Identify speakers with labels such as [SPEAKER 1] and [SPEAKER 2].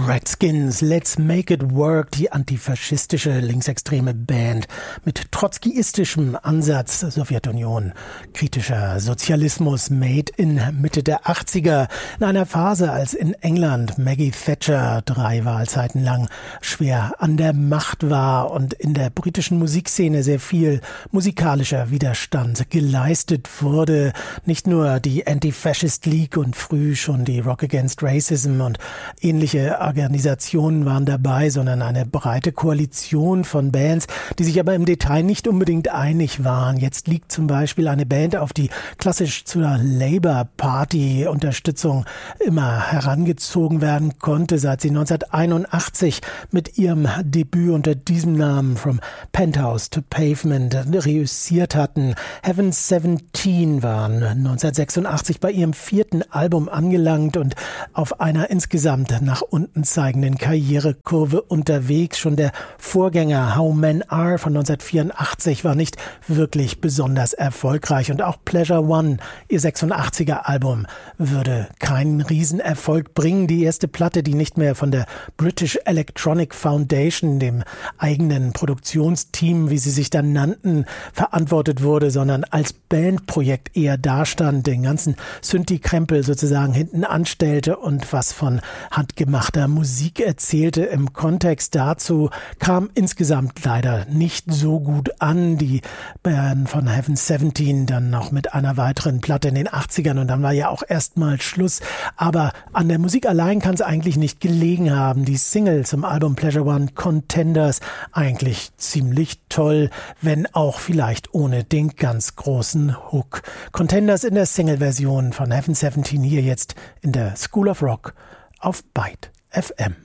[SPEAKER 1] Redskins, Let's Make It Work, die antifaschistische linksextreme Band mit trotzkiistischem Ansatz, Sowjetunion, kritischer Sozialismus made in Mitte der 80er, in einer Phase, als in England Maggie Thatcher 3 Wahlzeiten lang schwer an der Macht war und in der britischen Musikszene sehr viel musikalischer Widerstand geleistet wurde. Nicht nur die Anti-Fascist League und früh schon die Rock Against Racism und ähnliche Organisationen waren dabei, sondern eine breite Koalition von Bands, die sich aber im Detail nicht unbedingt einig waren. Jetzt liegt zum Beispiel eine Band auf, die klassisch zur Labour Party Unterstützung immer herangezogen werden konnte, seit sie 1981 mit ihrem Debüt unter diesem Namen From Penthouse to Pavement reüssiert hatten. Heaven 17 waren 1986 bei ihrem 4. Album angelangt und auf einer insgesamt nach unten zeigenden Karrierekurve unterwegs. Schon der Vorgänger How Men Are von 1984 war nicht wirklich besonders erfolgreich und auch Pleasure One, ihr 86er Album, würde keinen Riesenerfolg bringen. Die erste Platte, die nicht mehr von der British Electronic Foundation, dem eigenen Produktionsteam, wie sie sich dann nannten, verantwortet wurde, sondern als Bandprojekt eher dastand, den ganzen Synthi-Krempel sozusagen hinten anstellte und was von handgemachter Musik erzählte. Im Kontext dazu kam insgesamt leider nicht so gut an. Die Band von Heaven 17 dann noch mit einer weiteren Platte in den 80ern und dann war ja auch erstmal Schluss. Aber an der Musik allein kann es eigentlich nicht gelegen haben. Die Single zum Album Pleasure One, Contenders, eigentlich ziemlich toll, wenn auch vielleicht ohne den ganz großen Hook. Contenders in der Single-Version von Heaven 17 hier jetzt in der School of Rock auf Byte FM.